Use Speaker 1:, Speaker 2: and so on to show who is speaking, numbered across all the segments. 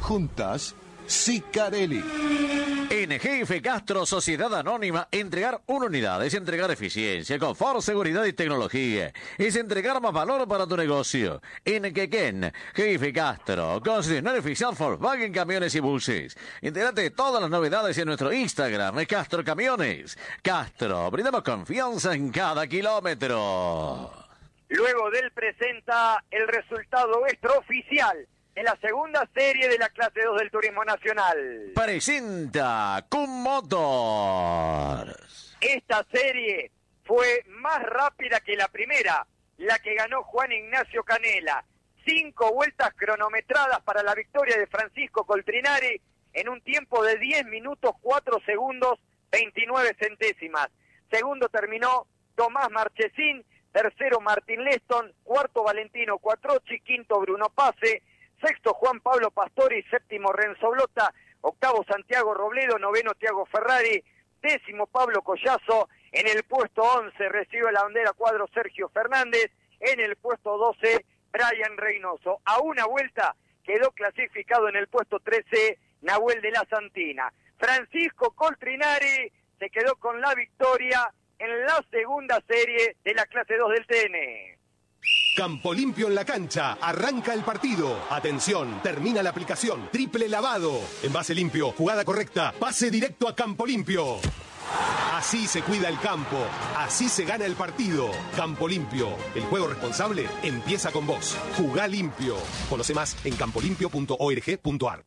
Speaker 1: Juntas, Sicarelli.
Speaker 2: En GF Castro, Sociedad Anónima, entregar una unidad es entregar eficiencia, confort, seguridad y tecnología. Es entregar más valor para tu negocio. En Quequén, GF Castro, concesionario oficial Volkswagen Camiones y Buses. Entérate de todas las novedades en nuestro Instagram, Castro Camiones. Castro, brindamos confianza en cada kilómetro.
Speaker 3: Luego del presenta el resultado extraoficial en la segunda serie de la clase 2 del Turismo Nacional.
Speaker 2: Presenta Kun Motors.
Speaker 3: Esta serie fue más rápida que la primera, la que ganó Juan Ignacio Canela. 5 vueltas cronometradas para la victoria de Francisco Coltrinari en un tiempo de 10 minutos 4 segundos 29 centésimas. Segundo terminó Tomás Marchesín, tercero Martín Leston, cuarto Valentino Quattrocchi, quinto Bruno Pase, sexto Juan Pablo Pastori, séptimo Renzo Blota, octavo Santiago Robledo, noveno Tiago Ferrari, décimo Pablo Collazo, en el puesto 11 recibe la bandera cuadro Sergio Fernández, en el puesto 12 Brian Reynoso. A una vuelta quedó clasificado en el puesto 13 Nahuel de la Santina. Francisco Coltrinari se quedó con la victoria en la segunda serie de la clase 2 del TN.
Speaker 4: Campo Limpio en la cancha, arranca el partido. Atención, termina la aplicación. Triple lavado. Envase limpio, jugada correcta, pase directo a Campo Limpio. Así se cuida el campo, así se gana el partido. Campo Limpio, el juego responsable empieza con vos. Jugá limpio. Conoce más en campolimpio.org.ar.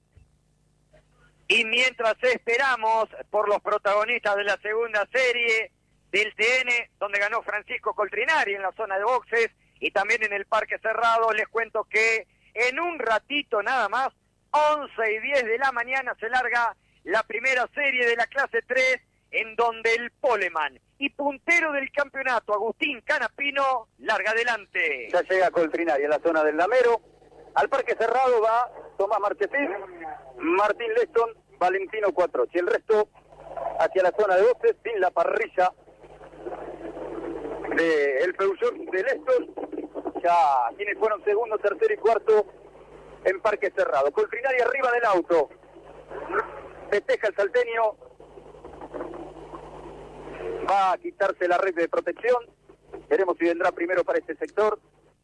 Speaker 3: Y mientras esperamos por los protagonistas de la segunda serie del TN, donde ganó Francisco Coltrinari en la zona de boxes, y también en el Parque Cerrado, les cuento que en un ratito nada más, 11:10 de la mañana, se larga la primera serie de la clase 3, en donde el poleman y puntero del campeonato, Agustín Canapino, larga adelante.
Speaker 5: Ya llega Coltrinari en la zona del Lamero. Al Parque Cerrado va Tomás Marchesín, Martín Leston, Valentino Quattrocchi. El resto hacia la zona de boxes, sin la parrilla del Peugeot de Leston. Ya quienes fueron segundo, tercero y cuarto en Parque Cerrado. Coltrinari arriba del auto. Festeja el salteño. Va a quitarse la red de protección. Veremos si vendrá primero para este sector.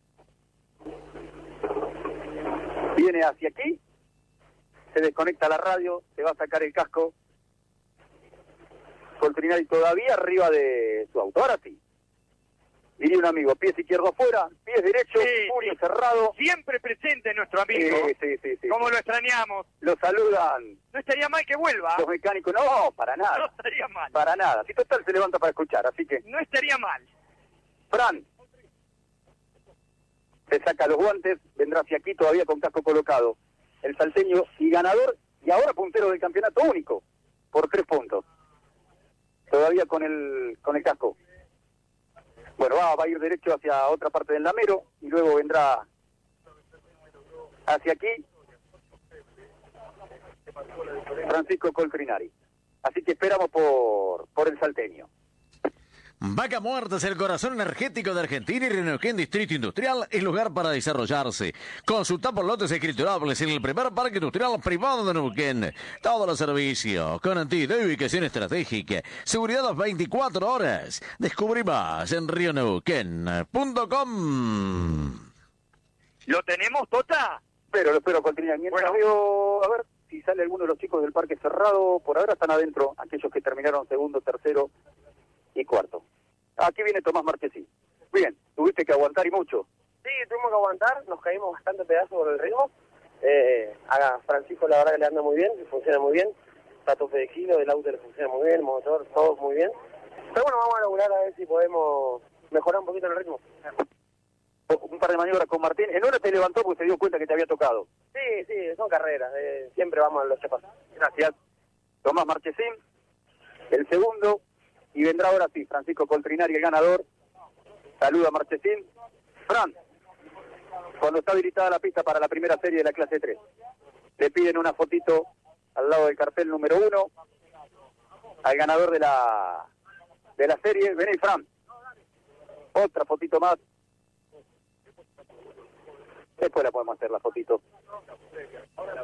Speaker 5: Viene hacia aquí. Se desconecta la radio. Se va a sacar el casco. Coltrinari todavía arriba de su auto. Ahora sí. Diría un amigo, pies izquierdo afuera, pies derecho, puño cerrado.
Speaker 3: Siempre presente nuestro amigo.
Speaker 5: Sí.
Speaker 3: Como lo extrañamos.
Speaker 5: Lo saludan.
Speaker 3: No estaría mal que vuelva.
Speaker 5: Los mecánicos, no, para nada.
Speaker 3: No estaría mal.
Speaker 5: Para nada. Si total se levanta para escuchar, así que...
Speaker 3: No estaría mal.
Speaker 5: Fran. Se saca los guantes, vendrá hacia aquí todavía con casco colocado. El salteño y ganador, y ahora puntero del campeonato único, por 3 puntos. Todavía con el casco. Bueno, va a ir derecho hacia otra parte del Lamero y luego vendrá hacia aquí Francisco Coltrinari. Así que esperamos por el salteño.
Speaker 2: Vaca Muerta es el corazón energético de Argentina y Neuquén Distrito Industrial es lugar para desarrollarse. Consulta por lotes escriturables en el primer parque industrial privado de Neuquén. Todos los servicios, garantía de ubicación estratégica, seguridad las 24 horas. Descubrí más en rioneuquén.com.
Speaker 3: ¿Lo tenemos, Tota?
Speaker 5: Pero lo espero, Coltrinari. Mientras veo, a ver si sale alguno de los chicos del Parque Cerrado. Por ahora están adentro aquellos que terminaron segundo, tercero y cuarto. Aquí viene Tomás Marchesín. Bien, tuviste que aguantar y mucho.
Speaker 6: Sí, tuvimos que aguantar, nos caímos bastante pedazos por el ritmo. A Francisco la verdad que le anda muy bien, le funciona muy bien. Está a tope de kilo, el auto le funciona muy bien, el motor, todo muy bien. Pero bueno, vamos a lograr a ver si podemos mejorar un poquito el ritmo.
Speaker 5: Un par de maniobras con Martín. En hora te levantó porque se dio cuenta que te había tocado.
Speaker 6: Sí, son carreras, siempre vamos a los chapas.
Speaker 5: Gracias. Tomás Marchesín, el segundo. Y vendrá ahora sí, Francisco Coltrinari, el ganador. Saluda a Marchesín. Fran, cuando está habilitada la pista para la primera serie de la clase 3, le piden una fotito al lado del cartel número 1 al ganador de la serie. Vení, Fran. Otra fotito más. Después la podemos hacer la fotito.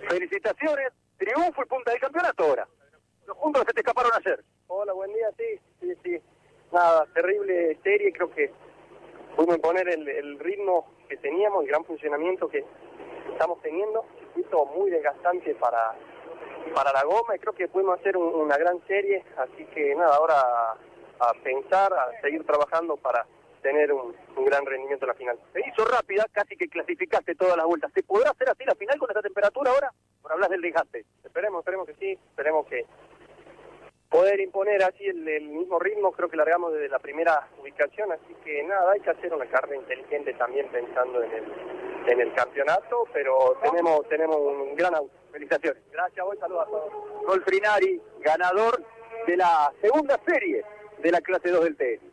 Speaker 5: Felicitaciones, triunfo y punta del campeonato ahora. Los puntos que se te escaparon ayer.
Speaker 6: Hola, buen día, sí. Nada, terrible serie, creo que pudimos imponer el ritmo que teníamos, el gran funcionamiento que estamos teniendo, circuito muy desgastante para la goma, y creo que pudimos hacer una gran serie, así que nada, ahora a pensar, a seguir trabajando para tener un gran rendimiento en la final.
Speaker 5: Se hizo rápida, casi que clasificaste todas las vueltas. ¿Se podrá hacer así la final con esta temperatura ahora? Por hablar del desgaste.
Speaker 6: Esperemos que sí, esperemos que poder imponer así el mismo ritmo. Creo que largamos desde la primera ubicación, así que nada, hay que hacer una carrera inteligente también pensando en el campeonato, pero tenemos un gran auto.
Speaker 5: Felicitaciones.
Speaker 6: Gracias, voy, saludos a todos.
Speaker 5: Coltrinari, ganador de la segunda serie de la clase 2 del TN.